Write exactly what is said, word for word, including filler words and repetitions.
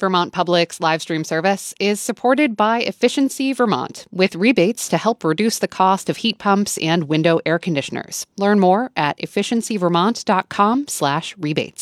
Vermont Public's live stream service is supported by Efficiency Vermont, with rebates to help reduce the cost of heat pumps and window air conditioners. Learn more at efficiency vermont dot com slash rebates.